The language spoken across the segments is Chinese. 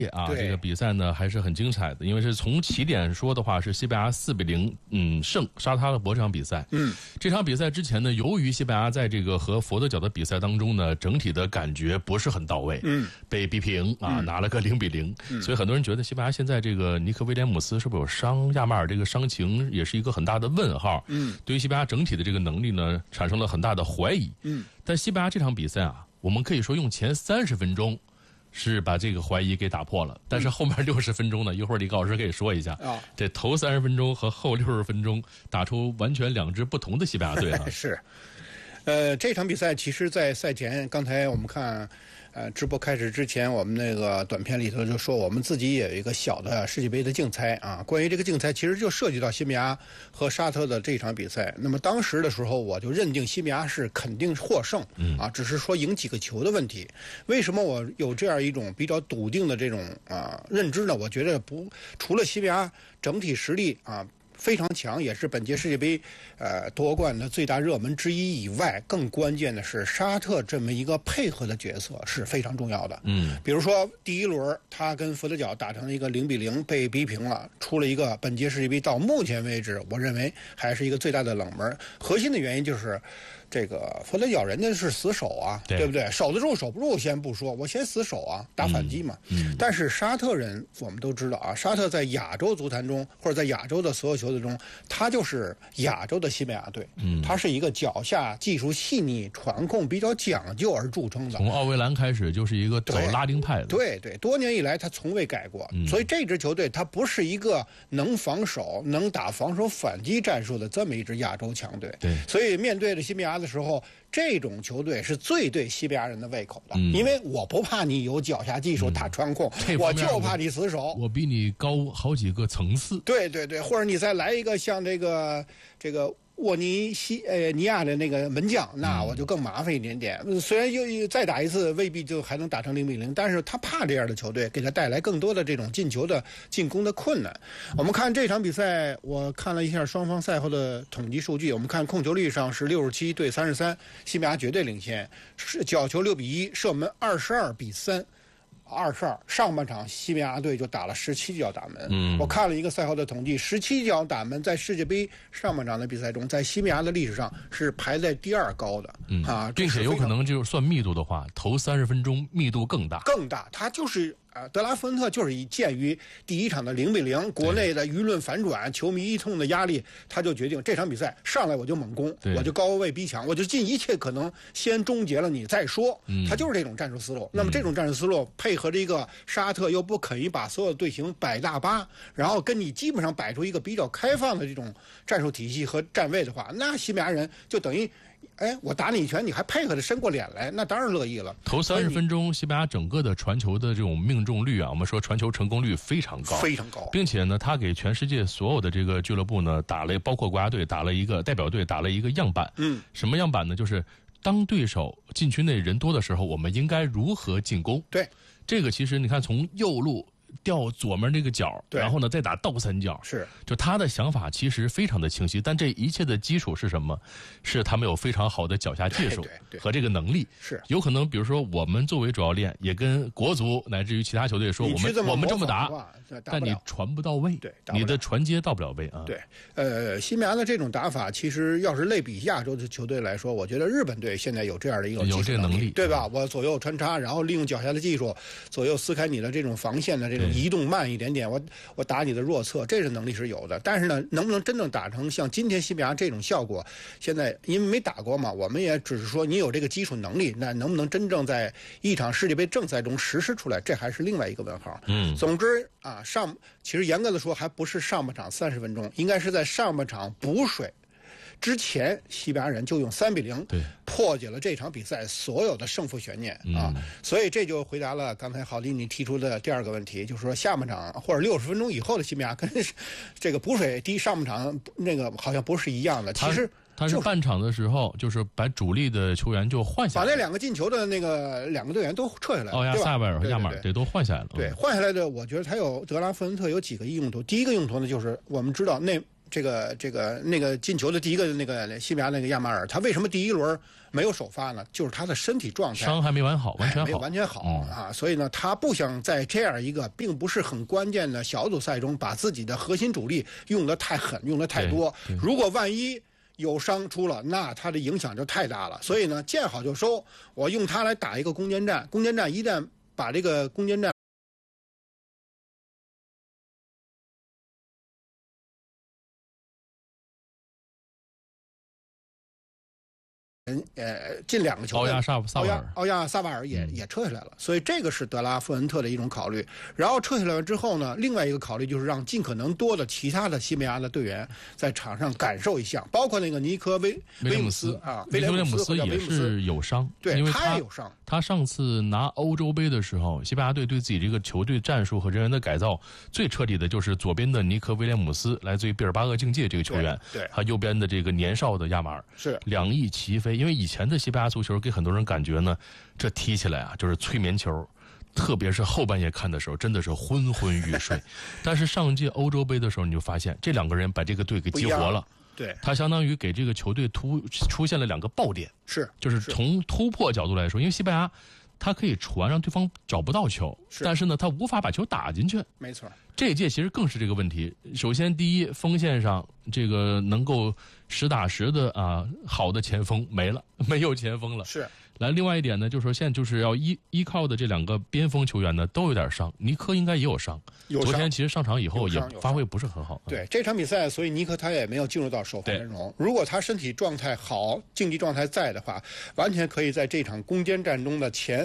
啊，这个比赛呢还是很精彩的，因为是从起点说的话是西班牙4-0胜沙特阿拉伯这场比赛。这场比赛之前呢，由于西班牙在这个和佛得角的比赛当中呢，整体的感觉不是很到位，被逼平啊，拿了个0-0，所以很多人觉得西班牙现在这个尼克威廉姆斯是不是有伤？亚马尔这个伤情也是一个很大的问号。对于西班牙整体的这个能力呢，产生了很大的怀疑。但西班牙这场比赛啊，我们可以说用前30分钟是把这个怀疑给打破了，但是后面60分钟呢，一会儿李高老师可以说一下这头30分钟和后60分钟打出完全2支不同的西班牙队啊。 是，这场比赛其实在赛前，刚才我们看直播开始之前，我们那个短片里头就说我们自己也有一个小的世界杯的竞猜啊。关于这个竞猜，其实就涉及到西班牙和沙特的这场比赛。那么当时的时候，我就认定西班牙是肯定获胜啊，只是说赢几个球的问题。为什么我有这样一种比较笃定的这种认知呢？我觉得除了西班牙整体实力非常强，也是本届世界杯夺冠的最大热门之一以外，更关键的是沙特这么一个配合的角色是非常重要的。比如说第一轮他跟佛得角打成一个0-0被逼平了，出了一个本届世界杯到目前为止我认为还是一个最大的冷门。核心的原因就是这个佛得角人家是死守啊，对不对？守得住守不住先不说，我先死守啊，打反击嘛。但是沙特人我们都知道啊，沙特在亚洲足坛中或者在亚洲的所有球队中，他就是亚洲的西班牙队。他是一个脚下技术细腻、传控比较讲究而著称的。 从奥维兰开始就是一个走拉丁派的。 对，多年以来他从未改过。所以这支球队它不是一个能防守、能打防守反击战术的这么一支亚洲强队。 对， 所以面对着西班牙的时候，这种球队是最对西班牙人的胃口的，因为我不怕你有脚下技术打传控，我就怕你死守， 我比你高好几个层次。 对，或者你再来一个像这个沃尼亚的那个门将，那我就更麻烦一点点。虽然又再打一次未必就还能打成0-0，但是他怕这样的球队给他带来更多的这种进球的进攻的困难。我们看这场比赛，我看了一下双方赛后的统计数据，我们看控球率上是67对33，西班牙绝对领先，角球6-1，射门22-3。22上半场西班牙队就打了17脚打门。我看了一个赛后的统计，17脚打门在世界杯上半场的比赛中，在西班牙的历史上是排在第2高的并且有可能就是算密度的话，头30分钟密度更大。 它就是德拉福恩特就是鉴于第一场的0-0，国内的舆论反转，球迷一通的压力，他就决定这场比赛上来我就猛攻，我就高位逼抢，我就尽一切可能先终结了你再说。他就是这种战术思路。那么这种战术思路配合着一个沙特又不肯于把所有的队形摆大巴，然后跟你基本上摆出一个比较开放的这种战术体系和站位的话，那西班牙人就等于我打你一拳，你还配合着伸过脸来，那当然乐意了。 头30分钟，西班牙整个的传球的这种命中率啊，我们说传球成功率非常高，并且呢，他给全世界所有的这个俱乐部呢打了，包括国家队打了一个代表队打了一个样板。什么样板呢？就是当对手禁区内人多的时候，我们应该如何进攻？ 对， 这个其实你看，从右路掉左面那个角，然后呢再打倒三角，就他的想法其实非常的清晰，但这一切的基础是什么？是他们有非常好的脚下技术和这个能力。 是有可能比如说我们作为主教练也跟国足乃至于其他球队说，我们这么打，但你传不到位，你的传接到不了位啊。 对，西班牙的这种打法，其实要是类比亚洲的球队来说，我觉得日本队现在有这样的一个有这能力， 对吧？我左右穿插，然后利用脚下的技术，左右撕开你的这种防线的这种移动慢一点点，我打你的弱侧，这是能力是有的。但是呢，能不能真正打成像今天西班牙这种效果，现在因为没打过嘛，我们也只是说你有这个基础能力，那能不能真正在一场世界杯正赛中实施出来，这还是另外一个问号。总之啊，其实严格的说还不是上半场30分钟，应该是在上半场补水之前，西班牙人就用3-0破解了这场比赛所有的胜负悬念啊！所以这就回答了刚才郝迪你提出的第二个问题，就是说下半场或者60分钟以后的西班牙跟这个补水上半场那个好像不是一样的。其实他是半场的时候，就是把主力的球员就换下来， 把那2个进球的那个2个队员都撤下来了， 奥亚萨维尔和亚马尔都换下来了。 对，换下来的，我觉得他有德拉福恩特有几个用途。第一个用途呢，就是我们知道那个进球的第一个那个西班牙那个亚马尔，他为什么第一轮没有首发呢？就是他的身体状态伤还没完好， 没有完全好啊，所以呢，他不想在这样一个并不是很关键的小组赛中把自己的核心主力用得太狠，用得太多。如果万一有伤出了，那他的影响就太大了。所以呢，见好就收，我用他来打一个攻坚战。攻坚战一旦把这个攻坚战进2个球， 奥亚萨瓦尔也撤下来了，所以这个是德拉富恩特的一种考虑。然后撤下来之后呢，另外一个考虑就是让尽可能多的其他的西班牙的队员在场上感受一下，包括那个尼科威廉姆斯啊， 威廉姆斯也是有伤， 对， 因为他也有伤。 他上次拿欧洲杯的时候，西班牙队对自己这个球队战术和人员的改造最彻底的就是左边的尼科威廉姆斯，来自于毕尔巴鄂竞技这个球员， 对， 还右边的这个年少的亚马尔， 是两翼齐飞。因为以前的西班牙足球给很多人感觉呢，这踢起来啊就是催眠球，特别是后半夜看的时候，真的是昏昏欲睡。但是上届欧洲杯的时候，你就发现这两个人把这个队给激活了。 对， 他相当于给这个球队出现了2个爆点，就是从突破角度来说，因为西班牙他可以传让对方找不到球，但是呢，他无法把球打进去。 没错， 这一届其实更是这个问题。首先，第一，锋线上这个能够实打实的好的前锋没了，没有前锋了。 是。 来，另外一点呢，就是说现在就是要依靠的这2个边锋球员呢，都有点伤。尼科应该也有伤，昨天其实上场以后也发挥不是很好。 对这场比赛，所以尼科他也没有进入到首发阵容。如果他身体状态好，竞技状态在的话，完全可以在这场攻坚战中的前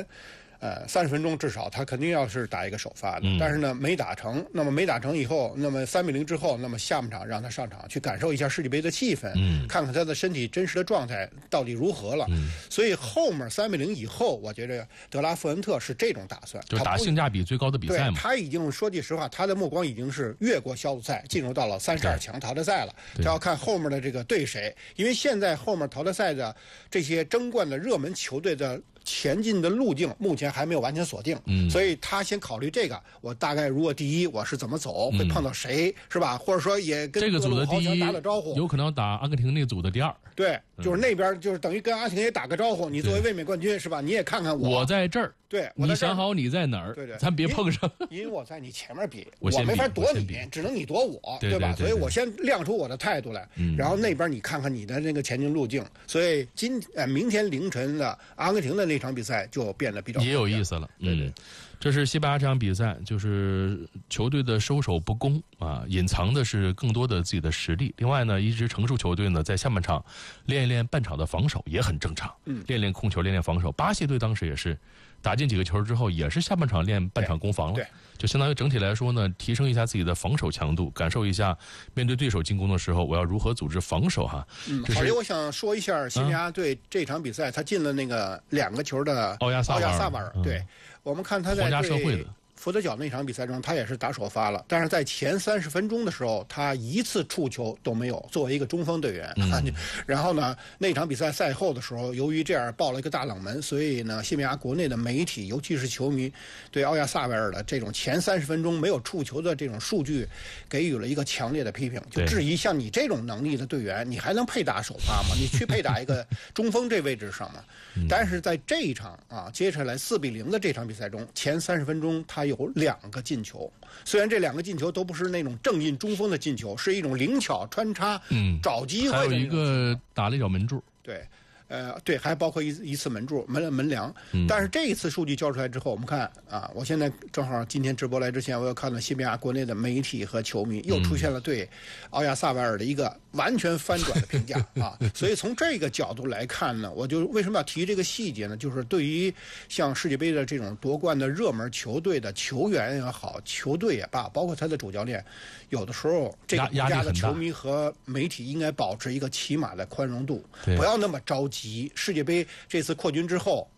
30分钟至少他肯定要是打一个首发的，但是呢没打成。那么没打成以后，那么3-0之后，那么下半场让他上场去感受一下世界杯的气氛，看看他的身体真实的状态到底如何了。所以后面3-0以后，我觉得德拉富恩特是这种打算， 就打性价比最高的比赛嘛。 他已经说句实话，他的目光已经是越过小组赛，进入到了32强淘汰赛了。他要看后面的这个对谁，因为现在后面淘汰赛的这些争冠的热门球队的前进的路径目前还没有完全锁定，所以他先考虑这个。我大概如果第一我是怎么走，会碰到谁，是吧？或者说也跟这个组的第一打打招呼， 有可能要打阿根廷那组的第2。 对，就是那边就是等于跟阿根廷也打个招呼，你作为卫冕冠军是吧？你也看看我在这儿， 对， 你想好你在哪儿， 对， 咱别碰上。 因为我在你前面比， 我没法躲你，只能你躲我，对吧？所以我先亮出我的态度来，然后那边你看看你的那个前进路径。所以明天凌晨的阿根廷的那场比赛就变得比较也有意思了。这是西班牙这场比赛，就是球队的收手不攻隐藏的是更多的自己的实力。另外呢，一支成熟球队呢，在下半场练一练半场的防守也很正常，练练控球，练练防守。巴西队当时也是打进几个球之后，也是下半场练半场攻防了，就相当于整体来说呢，提升一下自己的防守强度，感受一下面对对手进攻的时候，我要如何组织防守哈。 好的，我想说一下西班牙队这场比赛，他进了那个2个球的奥亚萨瓦尔， 对。我们看他在对佛得角那场比赛中，他也是打首发了，但是在前30分钟的时候，他一次触球都没有，作为一个中锋队员。然后呢，那场比赛赛后的时候，由于这样爆了一个大冷门，所以呢，西班牙国内的媒体，尤其是球迷，对奥亚萨维尔的这种前30分钟没有触球的这种数据，给予了一个强烈的批评，就质疑像你这种能力的队员，你还能配打首发吗？你去配打一个中锋这位置上吗？但是在这一场接下来4-0的这场比赛中，前30分钟他有2个进球，虽然这2个进球都不是那种正印中锋的进球，是一种灵巧穿插，找机会的。 还有一个打了一脚门柱， 对，还包括一次门梁。但是这一次数据交出来之后，我们看我现在正好今天直播来之前，我又看到西班牙国内的媒体和球迷又出现了对奥亚萨维尔的一个完全翻转的评价所以从这个角度来看呢，我就为什么要提这个细节呢？就是对于像世界杯的这种夺冠的热门球队的球员也好，球队也罢，包括他的主教练，有的时候这个国家的球迷和媒体应该保持一个起码的宽容度，不要那么着急。世界杯这次扩军之后，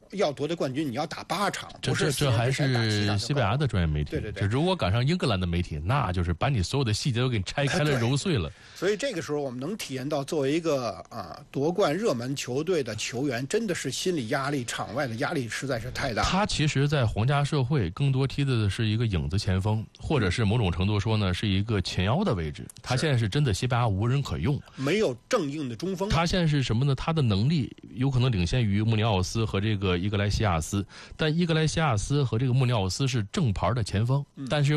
要夺得冠军，你要打8场，不是这还是西班牙的专业媒体。 对对对， 就如果赶上英格兰的媒体，那就是把你所有的细节都给你拆开了揉碎了。 所以这个时候我们能体验到，作为一个夺冠热门球队的球员，真的是心理压力、场外的压力实在是太大。 他其实，在皇家社会更多踢的是一个影子前锋，或者是某种程度说呢，是一个前腰的位置。他现在是真的西班牙无人可用， 没有正硬的中锋。 他现在是什么呢？他的能力有可能领先于穆里奥斯和这个伊格莱西亚斯，但伊格莱西亚斯和这个穆里奥斯是正牌的前锋，但是